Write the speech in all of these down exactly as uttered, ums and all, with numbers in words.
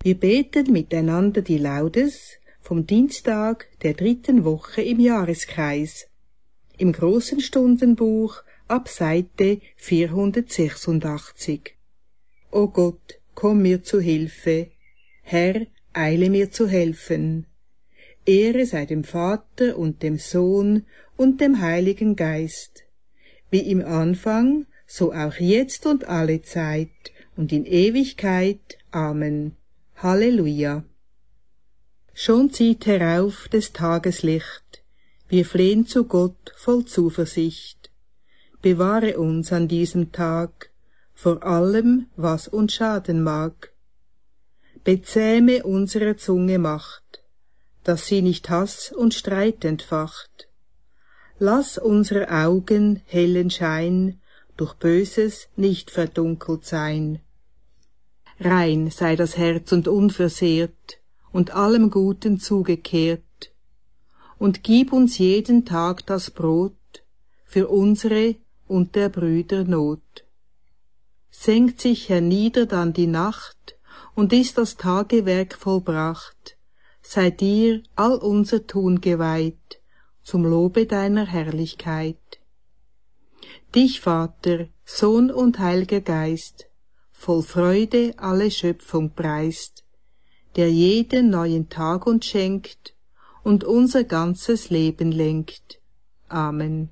Wir beten miteinander die Laudes vom Dienstag der dritten Woche im Jahreskreis. Im großen Stundenbuch ab Seite vierhundertsechsundachtzig. O Gott, komm mir zu Hilfe. Herr, eile mir zu helfen. Ehre sei dem Vater und dem Sohn und dem Heiligen Geist, wie im Anfang, so auch jetzt und alle Zeit und in Ewigkeit. Amen. Halleluja. Schon zieht herauf des Tages Licht, wir flehen zu Gott voll Zuversicht. Bewahre uns an diesem Tag vor allem, was uns schaden mag. Bezähme unsere Zunge Macht, dass sie nicht Hass und Streit entfacht. Lass unsere Augen hellen Schein durch Böses nicht verdunkelt sein. Rein sei das Herz und unversehrt und allem Guten zugekehrt. Und gib uns jeden Tag das Brot für unsere und der Brüder Not. Senkt sich hernieder dann die Nacht und ist das Tagewerk vollbracht, sei dir all unser Tun geweiht, zum Lobe deiner Herrlichkeit. Dich, Vater, Sohn und Heiliger Geist, voll Freude alle Schöpfung preist, der jeden neuen Tag uns schenkt und unser ganzes Leben lenkt. Amen.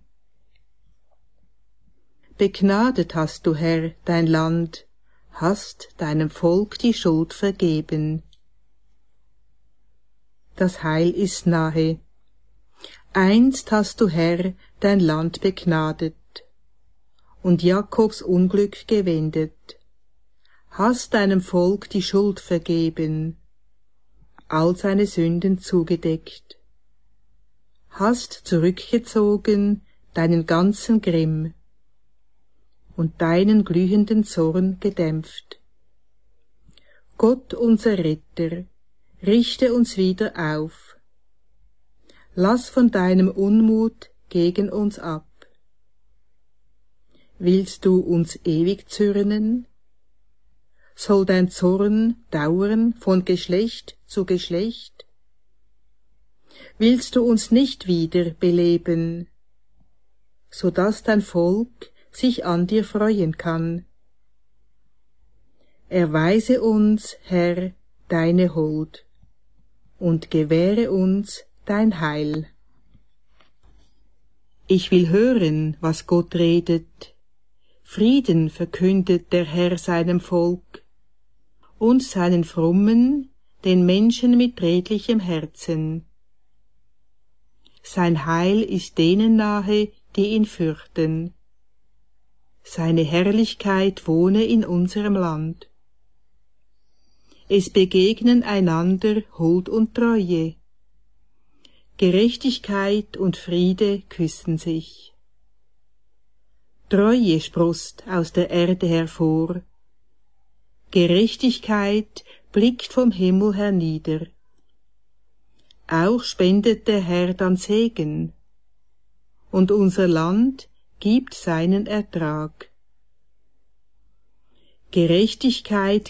Begnadet hast du, Herr, dein Land, hast deinem Volk die Schuld vergeben. Das Heil ist nahe. Einst hast du, Herr, dein Land begnadet und Jakobs Unglück gewendet, hast deinem Volk die Schuld vergeben, all seine Sünden zugedeckt, hast zurückgezogen deinen ganzen Grimm und deinen glühenden Zorn gedämpft. Gott, unser Retter, richte uns wieder auf. Lass von deinem Unmut gegen uns ab. Willst du uns ewig zürnen? Soll dein Zorn dauern von Geschlecht zu Geschlecht? Willst du uns nicht wieder beleben, so dass dein Volk sich an dir freuen kann? Erweise uns, Herr, deine Huld und gewähre uns dein Heil. Ich will hören, was Gott redet. Frieden verkündet der Herr seinem Volk und seinen Frommen, den Menschen mit redlichem Herzen. Sein Heil ist denen nahe, die ihn fürchten. Seine Herrlichkeit wohne in unserem Land. Es begegnen einander Huld und Treue. Gerechtigkeit und Friede küssen sich. Treue sproßt aus der Erde hervor. Gerechtigkeit blickt vom Himmel hernieder. Auch spendet der Herr dann Segen, und unser Land gibt seinen Ertrag. Gerechtigkeit